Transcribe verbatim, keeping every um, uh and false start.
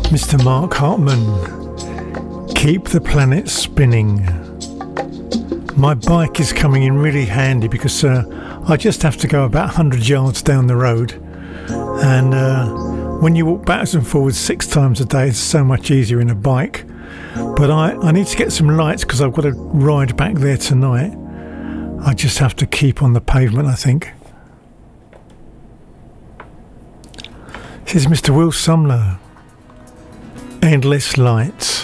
Mister Mark Hartman, keep the planet spinning. My bike is coming in really handy because uh, I just have to go about one hundred yards down the road, and uh, when you walk backwards and forwards six times a day, it's so much easier in a bike. But I, I need to get some lights because I've got to ride back there tonight. I just have to keep on the pavement, I think. This is Mister Will Sumner. Endless Lights.